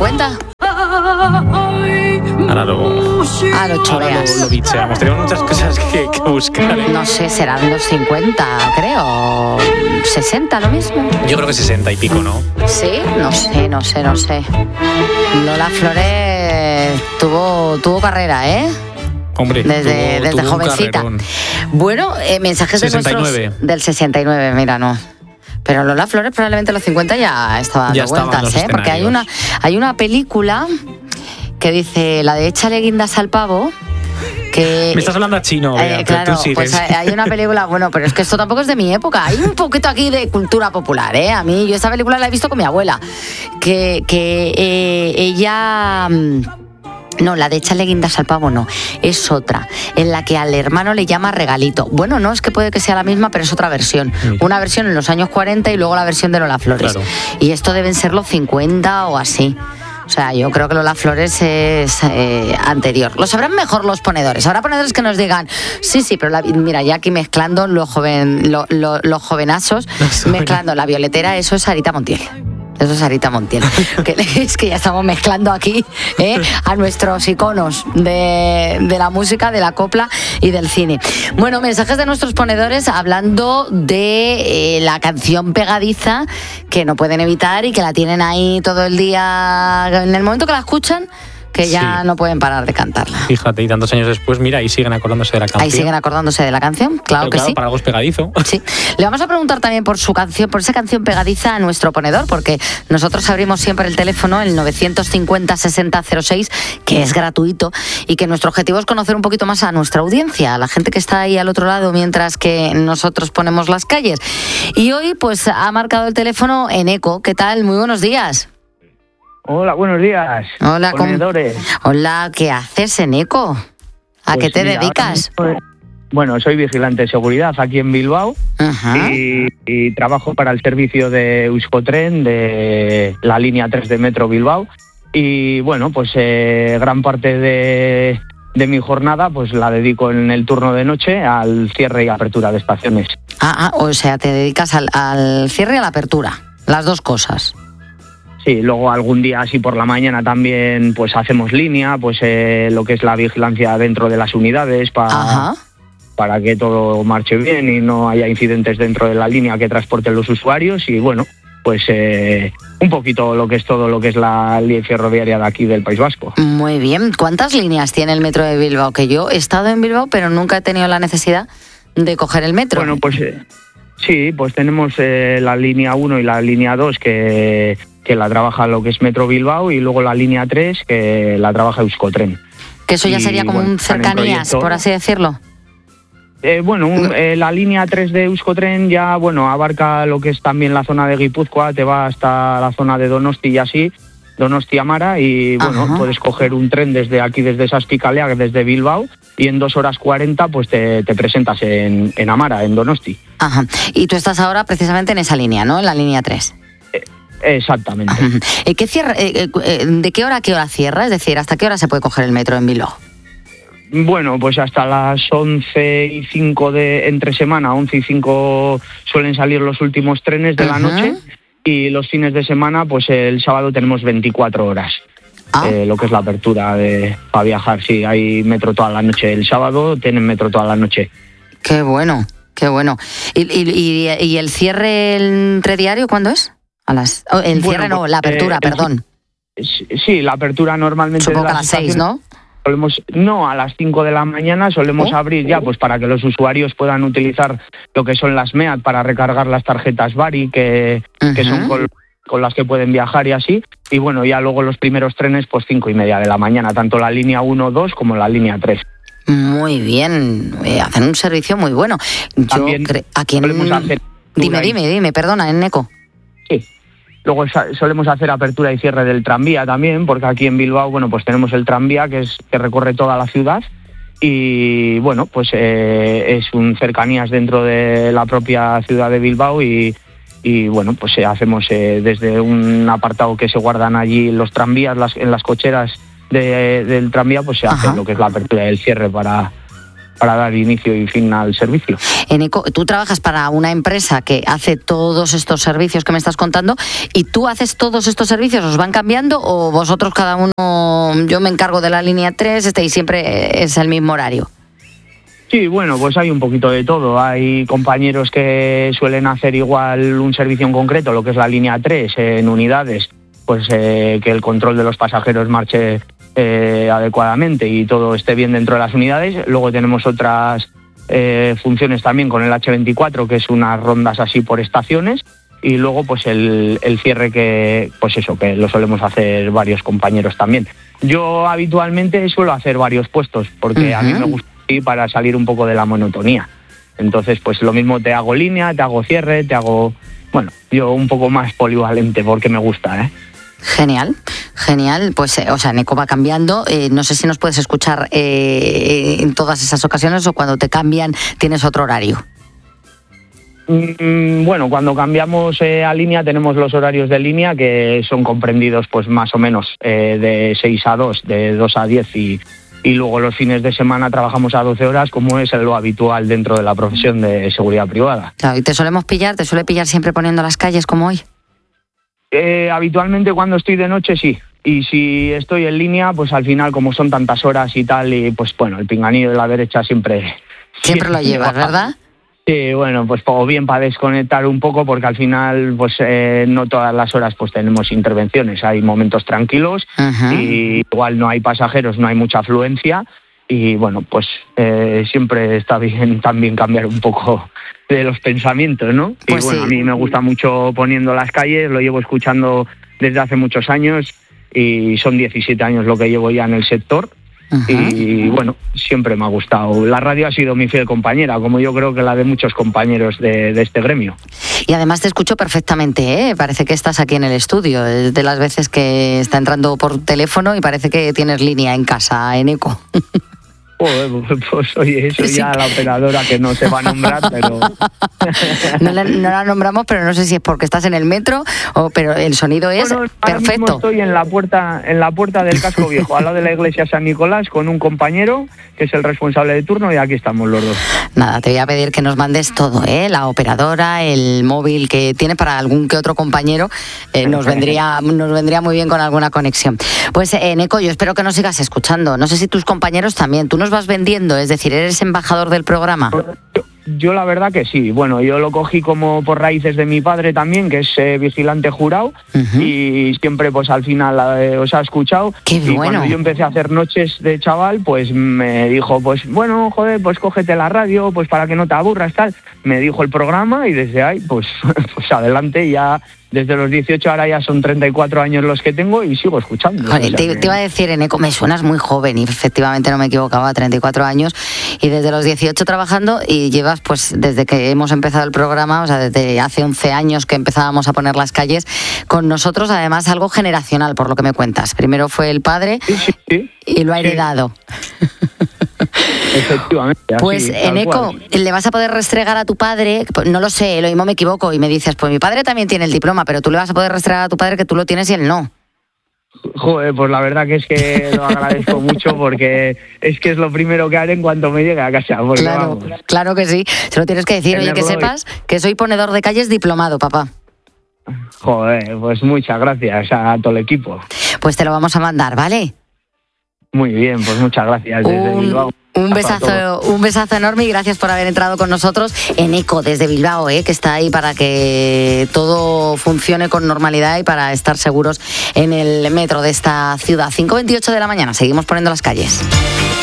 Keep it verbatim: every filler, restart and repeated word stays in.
cincuenta. Ahora lo, Ah, lo choreas. lo, lo bicheamos. Tenemos muchas cosas que, que buscar, ¿eh? No sé, serán los cincuenta, creo. sesenta, lo mismo. Yo creo que sesenta y pico, ¿no? Sí, no sé, no sé, no sé. Lola Flores tuvo, tuvo carrera, ¿eh? Hombre, Desde, tuvo, desde tuvo un jovencita. carrerón. Bueno, eh, mensajes sesenta y nueve. de nuestros... Del sesenta y nueve, mira, no. Pero Lola Flores probablemente a los cincuenta ya estaba dando Ya estaba en vueltas, los ¿eh? Porque hay una, hay una película que dice, la de Échale guindas al pavo, que... Me estás hablando a chino, Bea, eh, pero claro, tú sigues. pues hay hay una película, bueno, pero es que esto tampoco es de mi época, hay un poquito aquí de cultura popular, ¿eh? A mí, yo esta película la he visto con mi abuela, que, que eh, ella... No, la de Échale guindas al pavo no, es otra, en la que al hermano le llama regalito. Bueno, no, es que puede que sea la misma, pero es otra versión. Sí. Una versión en los años cuarenta y luego la versión de Lola Flores. Claro. Y esto deben ser los cincuenta o así. O sea, yo creo que Lola Flores es eh, anterior. Lo sabrán mejor los ponedores. Habrá ponedores que nos digan, sí, sí, pero la, mira, ya aquí mezclando los, joven, lo, lo, los jovenazos, mezclando la violetera, eso es Sarita Montiel. Eso es Sarita Montiel. Que es que ya estamos mezclando aquí ¿eh? a nuestros iconos de, de la música, de la copla y del cine. Bueno, mensajes de nuestros ponedores hablando de eh, la canción pegadiza que no pueden evitar y que la tienen ahí todo el día. En el momento que la escuchan, que ya Sí. no pueden parar de cantarla. Fíjate, y tantos años después, mira, ahí siguen acordándose de la canción. Ahí siguen acordándose de la canción, claro Pero que claro, sí. para algo es pegadizo. Sí. Le vamos a preguntar también por su canción, por esa canción pegadiza a nuestro ponedor, porque nosotros abrimos siempre el teléfono, el novecientos cincuenta sesenta cero seis, que es gratuito, y que nuestro objetivo es conocer un poquito más a nuestra audiencia, a la gente que está ahí al otro lado mientras que nosotros ponemos las calles. Y hoy, pues, ha marcado el teléfono Eneco. ¿Qué tal? Muy buenos días. Hola, buenos días. Hola, ¿cómo- ponedores. Hola, ¿qué haces, Eneco? ¿A Pues qué te mira, dedicas? ahora mismo, Bueno, soy vigilante de seguridad aquí en Bilbao Ajá. y, y trabajo para el servicio de Euskotren de la línea tres de Metro Bilbao. Y bueno, pues eh, gran parte de, de mi jornada pues la dedico en el turno de noche al cierre y apertura de estaciones. Ah, ah, o sea, te dedicas al, al cierre y a la apertura, las dos cosas. Sí, luego algún día así por la mañana también pues hacemos línea, pues eh, lo que es la vigilancia dentro de las unidades para... Ajá. para que todo marche bien y no haya incidentes dentro de la línea que transporten los usuarios y bueno, pues eh, un poquito lo que es todo lo que es la línea ferroviaria de aquí del País Vasco. Muy bien. ¿Cuántas líneas tiene el metro de Bilbao? Que yo he estado en Bilbao, pero nunca he tenido la necesidad de coger el metro. Bueno, pues eh, sí, pues tenemos eh, la línea uno y la línea dos que, que la trabaja lo que es Metro Bilbao y luego la línea tres que la trabaja Euskotren. que eso ya y, sería como bueno, un están en cercanías, proyecto. por así decirlo. Eh, bueno, un, eh, la línea tres de Euskotren ya, bueno, abarca lo que es también la zona de Guipúzcoa, te va hasta la zona de Donosti y así, Donosti Amara, y bueno, Ajá. puedes coger un tren desde aquí, desde Saspicalea, desde Bilbao, y en dos horas cuarenta pues te, te presentas en, en Amara, en Donosti. Ajá. Y tú estás ahora precisamente en esa línea, ¿no? En la línea tres. Exactamente. Ajá. ¿Y qué cierra, eh, eh, ¿De qué hora a qué hora cierra? Es decir, ¿hasta qué hora se puede coger el metro en Bilbao? Bueno, pues hasta las once y cinco de entre semana, once y cinco suelen salir los últimos trenes de Ajá. la noche y los fines de semana, pues el sábado tenemos veinticuatro horas. Ah. Eh, lo que es la apertura de para viajar, sí, hay metro toda la noche. El sábado tienen metro toda la noche. Qué bueno, qué bueno. ¿Y, y, y, y el cierre entre diario cuándo es? A las, oh, el Bueno, cierre no, pues, la apertura, eh, el- perdón. Sí, sí, la apertura normalmente Supongo de que a las las seis, estaciones ¿no? solemos, no, a las cinco de la mañana solemos Oh. abrir ya pues para que los usuarios puedan utilizar lo que son las MEAT para recargar las tarjetas Bari que, que Ujú. son con, con las que pueden viajar y así. Y bueno, ya luego los primeros trenes pues cinco y media de la mañana, tanto la línea uno, dos como la línea tres. Muy bien, eh, hacen un servicio muy bueno. Yo También cre- aquí en... solemos hacer Dime, una- dime, dime, perdona, en Eco. Sí. Luego sa- solemos hacer apertura y cierre del tranvía también, porque aquí en Bilbao, bueno, pues tenemos el tranvía que es que recorre toda la ciudad y bueno, pues eh, es un cercanías dentro de la propia ciudad de Bilbao y, y bueno, pues eh, hacemos eh, desde un apartado que se guardan allí los tranvías, las, en las cocheras de- del tranvía, pues se Ajá. hace lo que es la apertura y el cierre para para dar inicio y fin al servicio. Eneco, tú trabajas para una empresa que hace todos estos servicios que me estás contando, y tú haces todos estos servicios, ¿os van cambiando o vosotros cada uno, yo me encargo de la línea tres, este, y siempre es el mismo horario? Sí, bueno, pues hay un poquito de todo. Hay compañeros que suelen hacer igual un servicio en concreto, lo que es la línea tres, en unidades, pues eh, que el control de los pasajeros marche eh, adecuadamente y todo esté bien dentro de las unidades. Luego tenemos otras eh, funciones también con el hache veinticuatro, que es unas rondas así por estaciones, y luego pues el, el cierre que, pues eso, que lo solemos hacer varios compañeros también. Yo habitualmente suelo hacer varios puestos, porque uh-huh. a mí me gusta para salir un poco de la monotonía. Entonces, pues lo mismo te hago línea, te hago cierre, te hago... Bueno, yo un poco más polivalente porque me gusta, ¿eh? Genial, genial. Pues, eh, o sea, Eneco va cambiando. Eh, no sé si nos puedes escuchar eh, en todas esas ocasiones o cuando te cambian tienes otro horario. Mm, bueno, cuando cambiamos eh, a línea tenemos los horarios de línea que son comprendidos pues más o menos eh, de seis a dos, de dos a diez y... Y luego los fines de semana trabajamos a doce horas, como es lo habitual dentro de la profesión de seguridad privada. Claro, ¿y te solemos pillar? ¿Te suele pillar siempre poniendo las calles como hoy? Eh, habitualmente cuando estoy de noche sí. Y si estoy en línea, pues al final como son tantas horas y tal, y pues bueno, el pinganillo de la derecha siempre... Siempre lo llevas, ¿verdad? Sí, bueno, pues o bien para desconectar un poco, porque al final pues eh, no todas las horas pues tenemos intervenciones, hay momentos tranquilos uh-huh. y igual no hay pasajeros, no hay mucha afluencia y bueno, pues eh, siempre está bien también cambiar un poco de los pensamientos, ¿no? Pues y bueno, sí. A mí me gusta mucho poniendo las calles, lo llevo escuchando desde hace muchos años y son diecisiete años lo que llevo ya en el sector. Uh-huh. Y bueno, siempre me ha gustado. La radio ha sido mi fiel compañera, como yo creo que la de muchos compañeros de, de este gremio. Y además te escucho perfectamente, ¿eh? Parece que estás aquí en el estudio. Es de las veces que está entrando por teléfono y parece que tienes línea en casa, Eneco. Pues, pues oye, eso sí. Ya la operadora que no se va a nombrar, pero... No la, no la nombramos, pero no sé si es porque estás en el metro, o pero el sonido es bueno, perfecto. Ahora mismo estoy en la puerta, en la puerta del casco viejo, al lado de la iglesia San Nicolás, con un compañero que es el responsable de turno, y aquí estamos los dos. Nada, te voy a pedir que nos mandes todo, ¿eh? La operadora, el móvil que tiene para algún que otro compañero, eh, nos vendría, nos vendría muy bien con alguna conexión. Pues eh, Eneco, yo espero que nos sigas escuchando. No sé si tus compañeros también. Tú nos vas vendiendo, es decir, ¿eres embajador del programa? Yo, yo la verdad que sí. Bueno, yo lo cogí como por raíces de mi padre también, que es eh, vigilante jurado, uh-huh. y siempre pues al final eh, os ha escuchado. Qué y bueno. Cuando yo empecé a hacer noches de chaval, pues me dijo, pues bueno, joder, pues cógete la radio, pues para que no te aburras, tal. Me dijo el programa y desde ahí, pues, pues adelante ya... Desde los dieciocho, ahora ya son treinta y cuatro años los que tengo y sigo escuchando. Joder, o sea, te, que... te iba a decir, Eneco, me suenas muy joven y efectivamente no me equivocaba, treinta y cuatro años y desde los dieciocho trabajando y llevas pues desde que hemos empezado el programa, o sea, desde hace once años que empezábamos a poner las calles con nosotros, además algo generacional por lo que me cuentas. Primero fue el padre sí, sí, sí. y lo ha heredado. Sí. Efectivamente. Así, pues Eneco, ¿le vas a poder restregar a tu padre? No lo sé, lo mismo me equivoco y me dices, pues mi padre también tiene el diploma, pero tú le vas a poder restregar a tu padre que tú lo tienes y él no. Joder, pues la verdad que es que lo agradezco mucho porque es que es lo primero que haré en cuanto me llegue a casa. Claro, vamos. Claro que sí, se lo tienes que decir. Oye, que sepas que soy ponedor de calles diplomado, papá. Joder, pues muchas gracias a todo el equipo. Pues te lo vamos a mandar, ¿vale? Muy bien, pues muchas gracias desde un, Bilbao. Un besazo, un besazo enorme y gracias por haber entrado con nosotros. Eneco desde Bilbao, ¿eh? Que está ahí para que todo funcione con normalidad y para estar seguros en el metro de esta ciudad. cinco veintiocho de la mañana, seguimos poniendo las calles.